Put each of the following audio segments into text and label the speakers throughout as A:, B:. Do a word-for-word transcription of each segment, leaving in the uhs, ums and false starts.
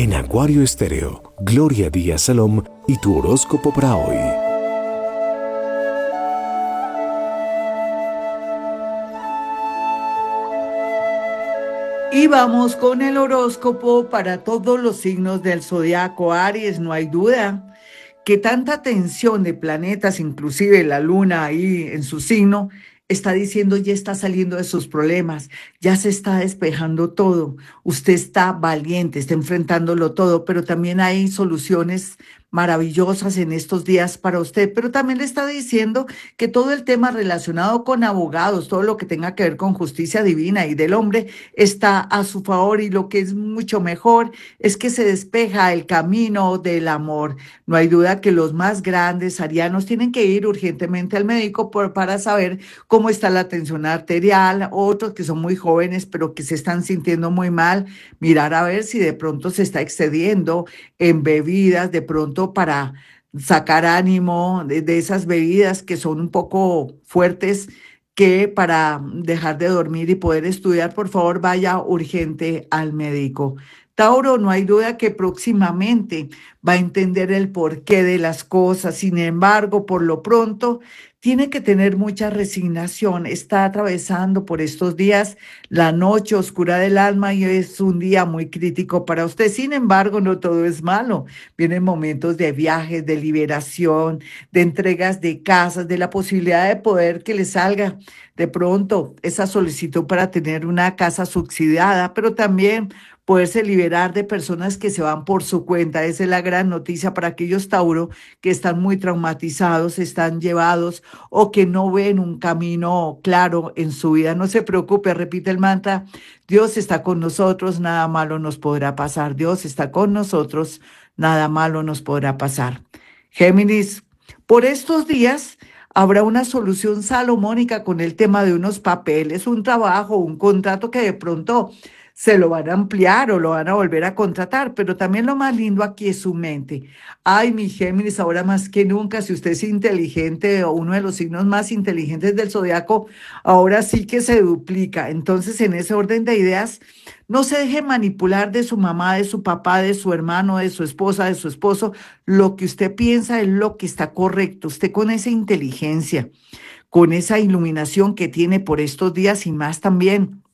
A: En Acuario Estéreo, Gloria Díaz Salom y tu horóscopo para hoy.
B: Y vamos con el horóscopo para todos los signos del zodiaco Aries. No hay duda que tanta tensión de planetas, inclusive la luna ahí en su signo, está diciendo ya está saliendo de sus problemas, ya se está despejando todo, usted está valiente, está enfrentándolo todo, pero también hay soluciones maravillosas en estos días para usted, pero también le está diciendo que todo el tema relacionado con abogados, todo lo que tenga que ver con justicia divina y del hombre está a su favor, y lo que es mucho mejor es que se despeja el camino del amor. No hay duda que los más grandes arianos tienen que ir urgentemente al médico por- para saber cómo está la tensión arterial, otros que son muy jóvenes pero que se están sintiendo muy mal, mirar a ver si de pronto se está excediendo en bebidas, de pronto para sacar ánimo de, de esas bebidas que son un poco fuertes, que para dejar de dormir y poder estudiar, por favor, vaya urgente al médico. Tauro, no hay duda que próximamente va a entender el porqué de las cosas. Sin embargo, por lo pronto, tiene que tener mucha resignación. Está atravesando por estos días la noche oscura del alma y es un día muy crítico para usted. Sin embargo, no todo es malo. Vienen momentos de viajes, de liberación, de entregas de casas, de la posibilidad de poder que le salga de pronto esa solicitud para tener una casa subsidiada, pero también poderse liberar de personas que se van por su cuenta. Esa es la gran noticia para aquellos Tauro que están muy traumatizados, están llevados o que no ven un camino claro en su vida. No se preocupe, repite el mantra: Dios está con nosotros, nada malo nos podrá pasar. Dios está con nosotros, nada malo nos podrá pasar. Géminis, por estos días habrá una solución salomónica con el tema de unos papeles, un trabajo, un contrato que de pronto se lo van a ampliar o lo van a volver a contratar, pero también lo más lindo aquí es su mente. Ay, mi Géminis, ahora más que nunca, si usted es inteligente o uno de los signos más inteligentes del zodiaco, ahora sí que se duplica. Entonces, en ese orden de ideas, no se deje manipular de su mamá, de su papá, de su hermano, de su esposa, de su esposo. Lo que usted piensa es lo que está correcto. Usted con esa inteligencia, con esa iluminación que tiene por estos días y más también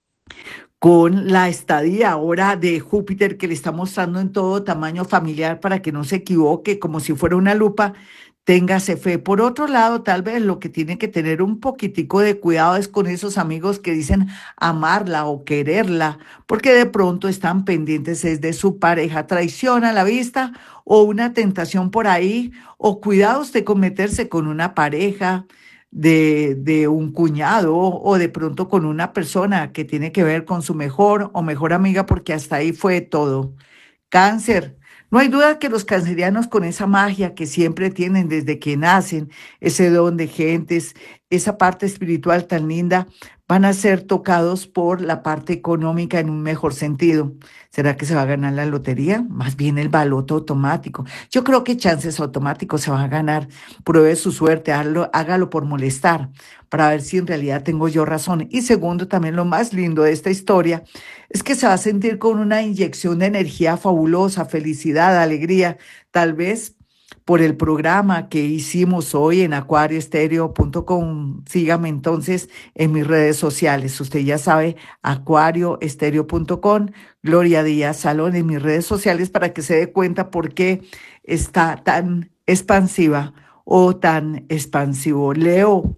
B: con la estadía ahora de Júpiter que le está mostrando en todo tamaño familiar para que no se equivoque, como si fuera una lupa, téngase fe. Por otro lado, tal vez lo que tiene que tener un poquitico de cuidado es con esos amigos que dicen amarla o quererla, porque de pronto están pendientes es de su pareja, traición a la vista o una tentación por ahí, o cuidados de cometerse con una pareja de, de un cuñado o de pronto con una persona que tiene que ver con su mejor o mejor amiga, porque hasta ahí fue todo. Cáncer. No hay duda que los cancerianos con esa magia que siempre tienen desde que nacen, ese don de gentes, esa parte espiritual tan linda, van a ser tocados por la parte económica en un mejor sentido. ¿Será que se va a ganar la lotería? Más bien el baloto automático. Yo creo que chances automáticos se van a ganar. Pruebe su suerte, hágalo, hágalo por molestar, para ver si en realidad tengo yo razón. Y segundo, también lo más lindo de esta historia es que se va a sentir con una inyección de energía fabulosa, felicidad, alegría, tal vez por el programa que hicimos hoy en acuario estéreo punto com. Sígame entonces en mis redes sociales. Usted ya sabe, acuario estéreo punto com, Gloria Díaz Salón en mis redes sociales, para que se dé cuenta por qué está tan expansiva o tan expansivo. Leo.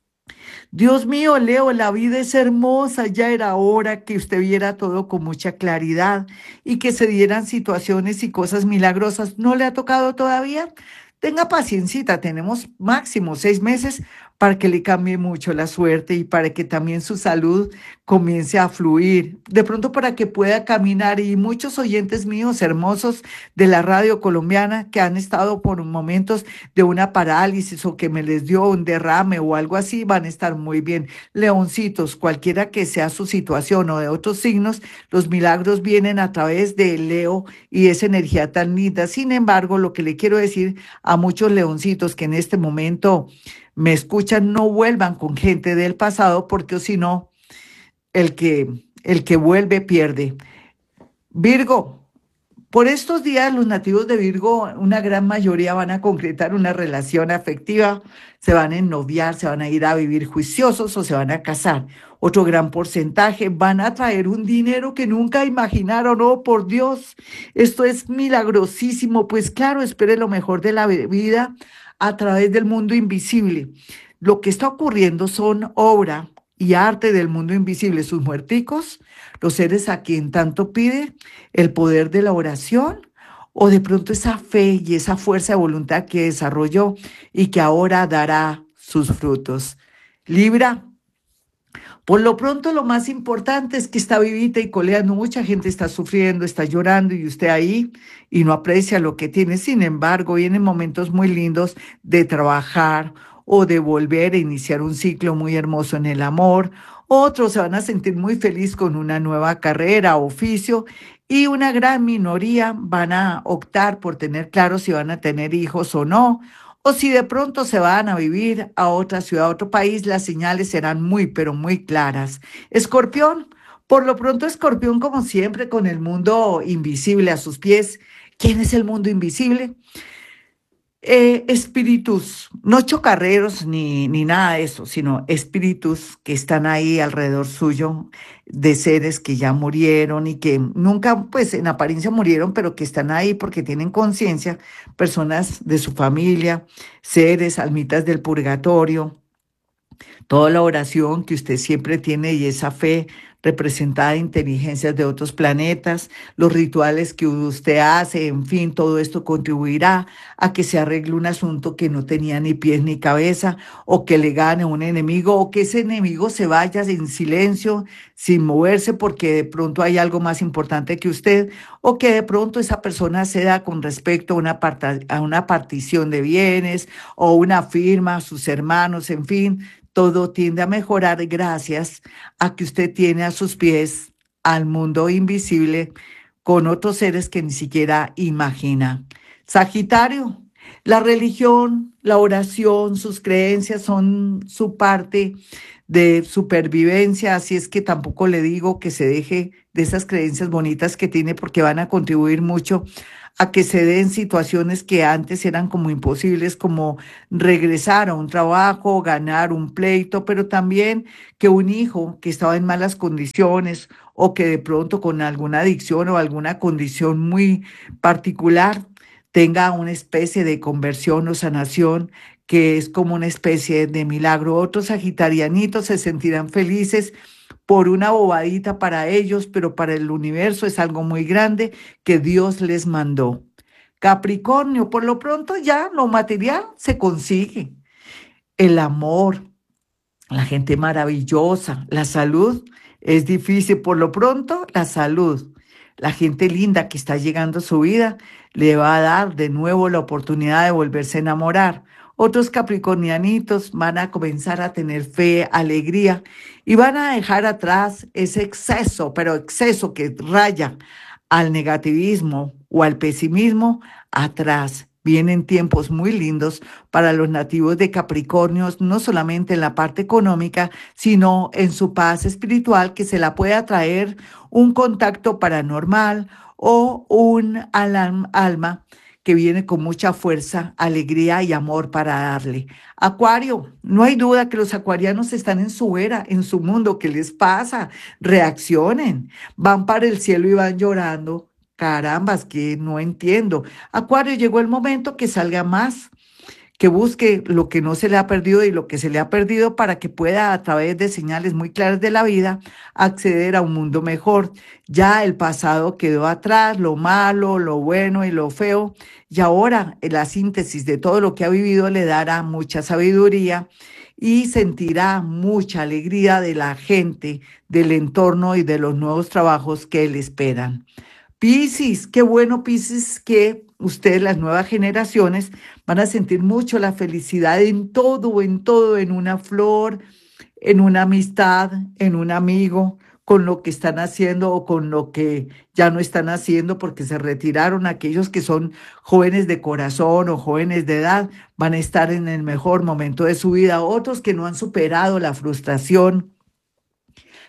B: Dios mío, Leo, la vida es hermosa, ya era hora que usted viera todo con mucha claridad y que se dieran situaciones y cosas milagrosas. ¿No le ha tocado todavía? Tenga paciencita, tenemos máximo seis meses para que le cambie mucho la suerte y para que también su salud comience a fluir. De pronto para que pueda caminar, y muchos oyentes míos hermosos de la radio colombiana que han estado por momentos de una parálisis o que me les dio un derrame o algo así, van a estar muy bien. Leoncitos, cualquiera que sea su situación o de otros signos, los milagros vienen a través de Leo y esa energía tan linda. Sin embargo, lo que le quiero decir a muchos leoncitos que en este momento me escuchan, no vuelvan con gente del pasado, porque si no, el que, el que vuelve pierde. Virgo. Por estos días, los nativos de Virgo, una gran mayoría van a concretar una relación afectiva, se van a ennoviar, se van a ir a vivir juiciosos o se van a casar. Otro gran porcentaje van a traer un dinero que nunca imaginaron. Oh, por Dios, esto es milagrosísimo. Pues claro, espere lo mejor de la vida a través del mundo invisible. Lo que está ocurriendo son obra y arte del mundo invisible, sus muerticos, los seres a quien tanto pide, el poder de la oración, o de pronto esa fe y esa fuerza de voluntad que desarrolló y que ahora dará sus frutos. Libra, por lo pronto lo más importante es que está vivita y coleando, mucha gente está sufriendo, está llorando y usted ahí y no aprecia lo que tiene. Sin embargo, vienen momentos muy lindos de trabajar o de volver a iniciar un ciclo muy hermoso en el amor. Otros se van a sentir muy feliz con una nueva carrera, oficio, y una gran minoría van a optar por tener claro si van a tener hijos o no, o si de pronto se van a vivir a otra ciudad, a otro país. Las señales serán muy, pero muy claras. Escorpión, por lo pronto Escorpión, como siempre, con el mundo invisible a sus pies. ¿Quién es el mundo invisible? Eh, espíritus, no chocarreros ni, ni nada de eso, sino espíritus que están ahí alrededor suyo, de seres que ya murieron y que nunca, pues en apariencia murieron, pero que están ahí porque tienen conciencia, personas de su familia, seres, almitas del purgatorio, toda la oración que usted siempre tiene y esa fe representada en inteligencias de otros planetas, los rituales que usted hace, en fin, todo esto contribuirá a que se arregle un asunto que no tenía ni pies ni cabeza, o que le gane un enemigo, o que ese enemigo se vaya en silencio, sin moverse, porque de pronto hay algo más importante que usted, o que de pronto esa persona ceda con respecto a una, parta, a una partición de bienes, o una firma, a sus hermanos, en fin. Todo tiende a mejorar gracias a que usted tiene a sus pies al mundo invisible con otros seres que ni siquiera imagina. Sagitario, la religión, la oración, sus creencias son su parte de supervivencia, así es que tampoco le digo que se deje de esas creencias bonitas que tiene, porque van a contribuir mucho a que se den situaciones que antes eran como imposibles, como regresar a un trabajo, ganar un pleito, pero también que un hijo que estaba en malas condiciones o que de pronto con alguna adicción o alguna condición muy particular tenga una especie de conversión o sanación, que es como una especie de milagro. Otros sagitarianitos se sentirán felices por una bobadita para ellos, pero para el universo es algo muy grande que Dios les mandó. Capricornio, por lo pronto ya lo material se consigue. El amor, la gente maravillosa, la salud es difícil. Por lo pronto, la salud. La gente linda que está llegando a su vida le va a dar de nuevo la oportunidad de volverse a enamorar. Otros capricornianitos van a comenzar a tener fe, alegría y van a dejar atrás ese exceso, pero exceso que raya al negativismo o al pesimismo atrás. Vienen tiempos muy lindos para los nativos de Capricornios, no solamente en la parte económica, sino en su paz espiritual, que se la puede atraer un contacto paranormal o un alam- alma que viene con mucha fuerza, alegría y amor para darle. Acuario, no hay duda que los acuarianos están en su era, en su mundo. ¿Qué les pasa? Reaccionen, van para el cielo y van llorando. Carambas, que no entiendo. Acuario, llegó el momento que salga más, que busque lo que no se le ha perdido y lo que se le ha perdido, para que pueda, a través de señales muy claras de la vida, acceder a un mundo mejor. Ya el pasado quedó atrás, lo malo, lo bueno y lo feo, y ahora eh, la síntesis de todo lo que ha vivido le dará mucha sabiduría y sentirá mucha alegría de la gente, del entorno y de los nuevos trabajos que le esperan. Piscis, qué bueno, Piscis, que ustedes, las nuevas generaciones, van a sentir mucho la felicidad en todo, en todo, en una flor, en una amistad, en un amigo, con lo que están haciendo o con lo que ya no están haciendo porque se retiraron. Aquellos que son jóvenes de corazón o jóvenes de edad van a estar en el mejor momento de su vida. Otros que no han superado la frustración,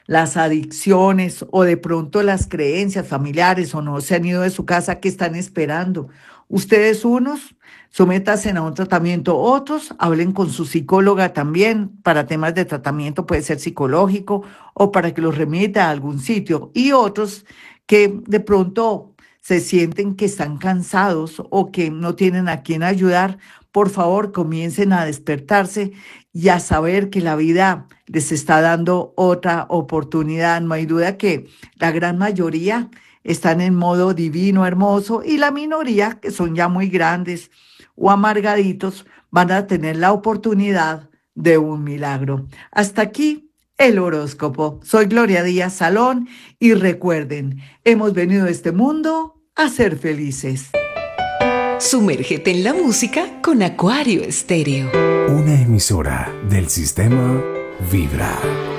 B: las adicciones o de pronto las creencias familiares o no se han ido de su casa, que están esperando. Ustedes unos, sométanse a un tratamiento, otros hablen con su psicóloga también para temas de tratamiento, puede ser psicológico o para que los remita a algún sitio. Y otros que de pronto se sienten que están cansados o que no tienen a quién ayudar, por favor comiencen a despertarse y a saber que la vida les está dando otra oportunidad. No hay duda que la gran mayoría están en modo divino, hermoso, y la minoría, que son ya muy grandes o amargaditos, van a tener la oportunidad de un milagro. Hasta aquí el horóscopo. Soy Gloria Díaz Salón y recuerden, hemos venido a este mundo a ser felices.
C: Sumérgete en la música con Acuario Estéreo.
A: Una emisora del sistema Vibra.